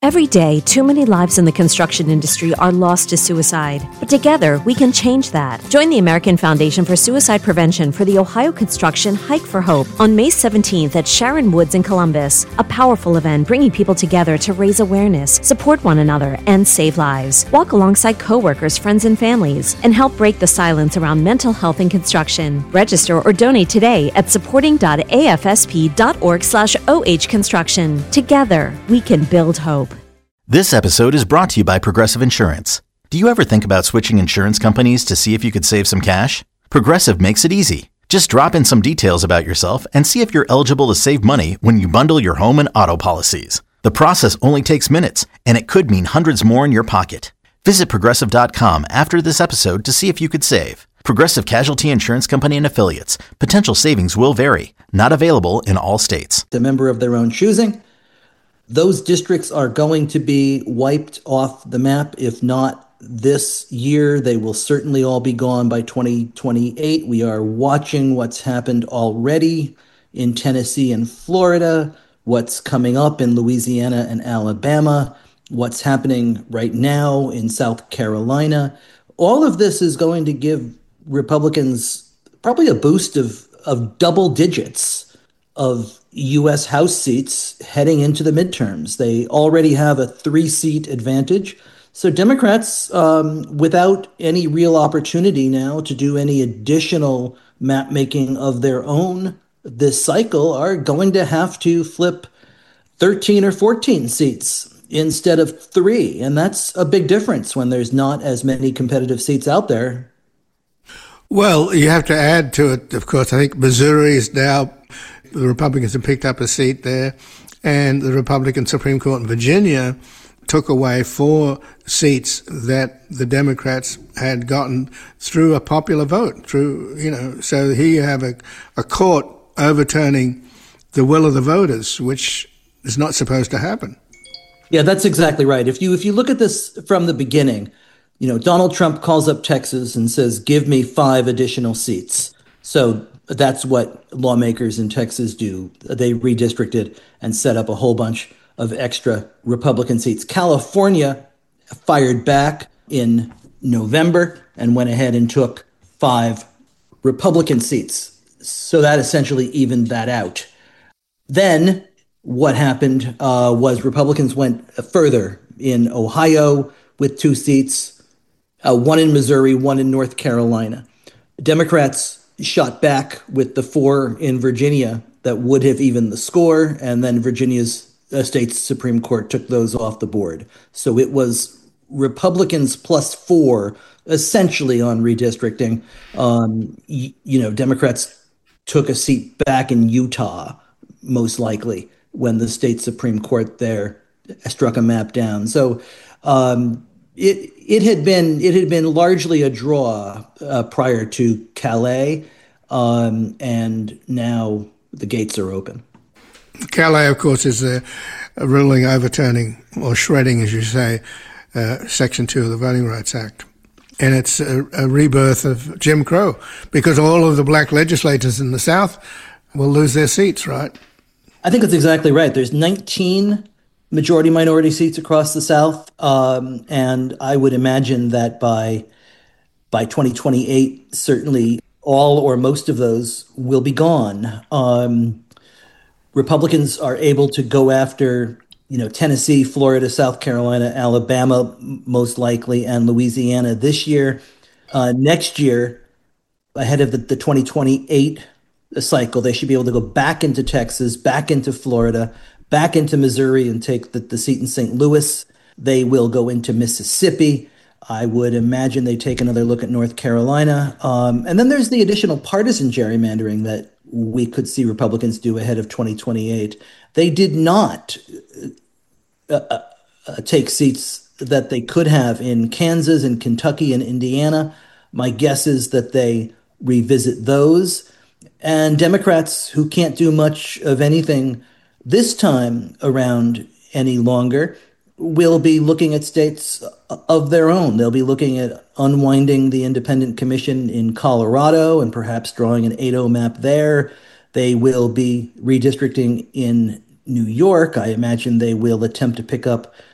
Every day, too many lives in the construction industry are lost to suicide. But together, we can change that. Join the American Foundation for Suicide Prevention for the Ohio Construction Hike for Hope on May 17th at Sharon Woods in Columbus. A powerful event bringing people together to raise awareness, support one another, and save lives. Walk alongside coworkers, friends, and families, and help break the silence around mental health in construction. Register or donate today at supporting.afsp.org/OH Construction. Together, we can build hope. This episode is brought to you by Progressive Insurance. Do you ever think about switching insurance companies to see if you could save some cash? Progressive makes it easy. Just drop in some details about yourself and see if you're eligible to save money when you bundle your home and auto policies. The process only takes minutes, and it could mean hundreds more in your pocket. Visit Progressive.com after this episode to see if you could save. Progressive Casualty Insurance Company and Affiliates. Potential savings will vary. Not available in all states. A member of their own choosing. Those districts are going to be wiped off the map. If not this year, they will certainly all be gone by 2028. We are watching what's happened already in Tennessee and Florida, what's coming up in Louisiana and Alabama, what's happening right now in South Carolina. All of this is going to give Republicans probably a boost of double digits of U.S. House seats heading into the midterms. They already have a 3-seat advantage. So Democrats, without any real opportunity now to do any additional map making of their own this cycle, are going to have to flip 13 or 14 seats instead of 3. And that's a big difference when there's not as many competitive seats out there. Well, you have to add to it, of course, I think Missouri is now, the Republicans have picked up a seat there, and the Republican Supreme Court in Virginia took away 4 seats that the Democrats had gotten through a popular vote, so here you have a court overturning the will of the voters, which is not supposed to happen. Yeah, that's exactly right. If you look at this from the beginning, Donald Trump calls up Texas and says, give me 5 additional seats. So that's what lawmakers in Texas do. They redistricted and set up a whole bunch of extra Republican seats. California fired back in November and went ahead and took 5 Republican seats. So that essentially evened that out. Then what happened was Republicans went further in Ohio with 2 seats, 1 in Missouri, 1 in North Carolina. Democrats shot back with the 4 in Virginia that would have evened the score, and then Virginia's state's Supreme Court took those off the board. So it was Republicans plus 4, essentially, on redistricting. Democrats took a seat back in Utah, most likely, when the state Supreme Court there struck a map down. So it had been largely a draw prior to Calais, and now the gates are open. Calais, of course, is a ruling overturning or shredding, as you say, Section 2 of the Voting Rights Act. And it's a rebirth of Jim Crow, because all of the black legislators in the South will lose their seats, right? I think that's exactly right. There's 19 majority-minority seats across the South, and I would imagine that by 2028, certainly all or most of those will be gone. Republicans are able to go after, Tennessee, Florida, South Carolina, Alabama, most likely, and Louisiana this year. Next year, ahead of the 2028 cycle, they should be able to go back into Texas, back into Florida, back into Missouri and take the seat in St. Louis. They will go into Mississippi. I would imagine they take another look at North Carolina. And then there's the additional partisan gerrymandering that we could see Republicans do ahead of 2028. They did not take seats that they could have in Kansas and Kentucky and Indiana. My guess is that they revisit those. And Democrats who can't do much of anything this time around any longer will be looking at states of their own. They'll be looking at unwinding the independent commission in Colorado and perhaps drawing an 8-0 map there. They will be redistricting in New York. I imagine they will attempt to pick up